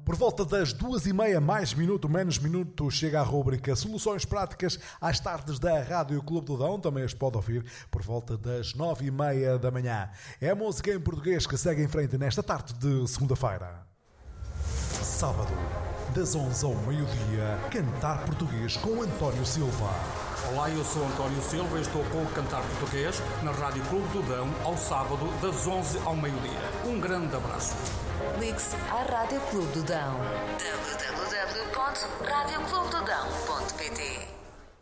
Por volta das 2h30, mais minuto, menos minuto, chega a rúbrica Soluções Práticas às tardes da Rádio Clube do Dão. Também as pode ouvir por volta das 9h30 da manhã. É a música em português que segue em frente nesta tarde de segunda-feira. Sábado, das 11 ao meio-dia, Cantar Português com António Silva. Olá, eu sou António Silva e estou com o Cantar Português na Rádio Clube do Dão ao sábado, das 11 ao meio-dia. Um grande abraço. Ligue-se à Rádio Clube do Dão. www.radioclubedodão.pt